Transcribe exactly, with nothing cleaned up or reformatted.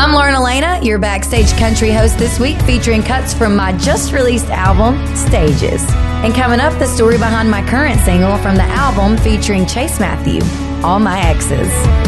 I'm Lauren Elena, your backstage country host this week, featuring cuts from my just released album, Stages. And coming up, the story behind my current single from the album featuring Chase Matthew, All My Exes.